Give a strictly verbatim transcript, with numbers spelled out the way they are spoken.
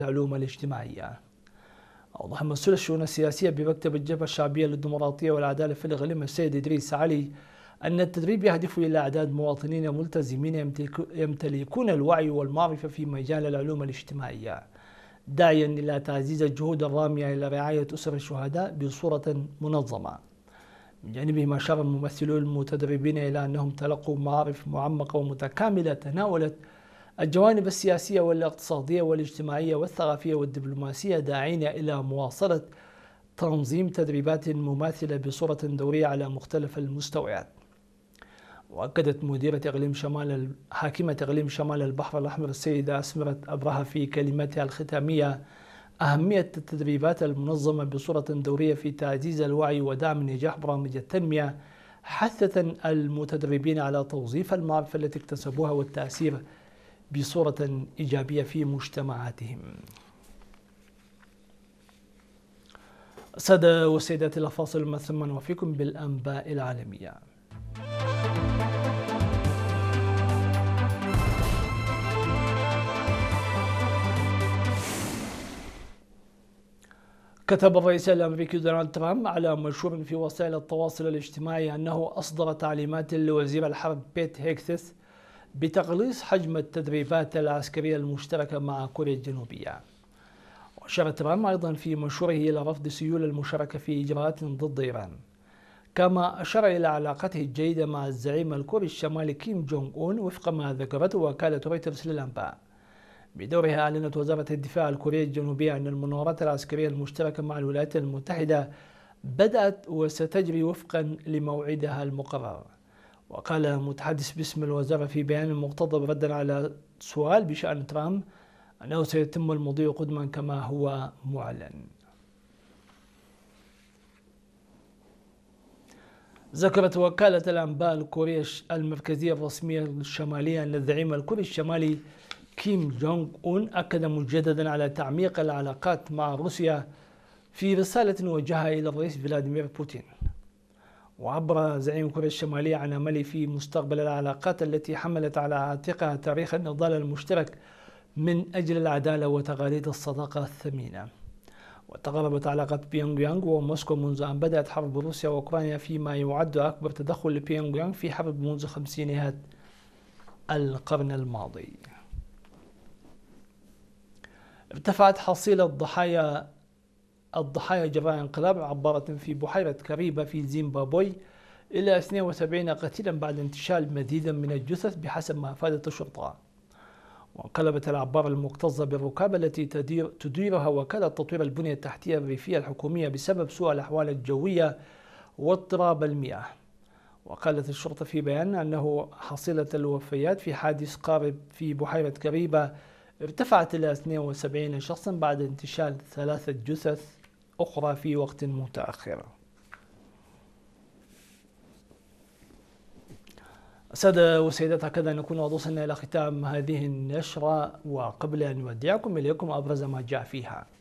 العلوم الاجتماعية. أوضح مسؤول الشؤون السياسية بمكتب الجبهة الشعبية للديمقراطية والعدالة في الإقليم السيد إدريس علي أن التدريب يهدف إلى إعداد مواطنين ملتزمين يمتلكون الوعي والمعرفة في مجال العلوم الاجتماعية، داعيا إلى تعزيز الجهود الرامية إلى رعاية أسر الشهداء بصورة منظمة. من جانبهم أشار ممثلو المتدربين إلى أنهم تلقوا معارف معمقة ومتكاملة تناولت الجوانب السياسية والاقتصادية والاجتماعية والثقافية والدبلوماسية، داعين إلى مواصلة تنظيم تدريبات مماثلة بصورة دورية على مختلف المستويات. وأكدت مديرة إقليم شمال حاكمة إقليم شمال البحر الأحمر السيدة أسمرة أبرهة في كلمتها الختامية أهمية التدريبات المنظمة بصورة دورية في تعزيز الوعي ودعم نجاح برامج التنمية، حثت المتدربين على توظيف المعرفة التي اكتسبوها والتأثير بصورة إيجابية في مجتمعاتهم. سادة وسيدات الأفاضل، ما ثم نوفيكم بالأنباء العالمية. كتب الرئيس الأمريكي دونالد ترامب على منشور في وسائل التواصل الاجتماعي أنه أصدر تعليمات لوزير الحرب بيت هيكسث بتقليص حجم التدريبات العسكرية المشتركة مع كوريا الجنوبية. وأشار ترامب أيضا في منشوره إلى رفض سيول المشاركة في إجراءات ضد إيران، كما أشار إلى علاقته الجيدة مع الزعيم الكوري الشمالي كيم جونغ أون وفق ما ذكرته وكالة رويترز للأنباء. بدورها أعلنت وزارة الدفاع الكورية الجنوبية أن المناورات العسكرية المشتركة مع الولايات المتحدة بدأت وستجري وفقا لموعدها المقرر. وقال متحدث باسم الوزارة في بيان مقتضب ردا على سؤال بشأن ترامب أنه سيتم المضي قدما كما هو معلن. ذكرت وكالة الأنباء الكورية المركزية الرسمية الشمالية أن الزعيم الكوري الشمالي كيم جونغ أون أكد مجددا على تعميق العلاقات مع روسيا في رسالة وجهها إلى الرئيس فلاديمير بوتين. وعبر زعيم كوريا الشمالية عن أمله في مستقبل العلاقات التي حملت على عاتقها تاريخ النضال المشترك من أجل العدالة وتقاليد الصداقة الثمينة. وتقربت علاقة بيونغ يانغ وموسكو منذ أن بدأت حرب روسيا وأوكرانيا فيما يعد أكبر تدخل لبيونغ يانغ في حرب منذ خمسينيات القرن الماضي. ارتفعت حصيلة ضحايا الضحايا جراء انقلاب عبارة في بحيرة كاريبا في زيمبابوي إلى اثنين وسبعين قتيلا بعد انتشال مزيد من الجثث بحسب ما أفادت الشرطة. وانقلبت العبارة المكتظة بالركاب التي تدير تديرها وكالة تطوير البنية التحتية الريفية الحكومية بسبب سوء الأحوال الجوية واضطراب المياه. وقالت الشرطة في بيان أنه حصيلة الوفيات في حادث قارب في بحيرة كاريبا ارتفعت إلى اثنين وسبعين شخصا بعد انتشال ثلاثة جثث أخرى في وقت متأخر. سادة وسيدات، هكذا نكون وصلنا إلى ختام هذه النشرة، وقبل أن نودعكم إليكم أبرز ما جاء فيها.